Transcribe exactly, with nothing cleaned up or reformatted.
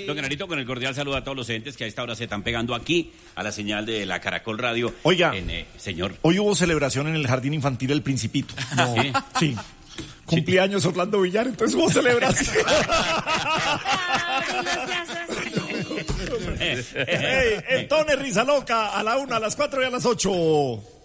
Don Granito, con el cordial saludo a todos los entes que a esta hora se están pegando aquí a la señal de la Caracol Radio. Oiga, en, eh, señor. Hoy hubo celebración en el Jardín Infantil El Principito. No. ¿Sí? Sí. Cumpleaños Orlando Villar, entonces hubo celebración. Hey, el Tone Risa Loca a la una, a las cuatro y a las ocho.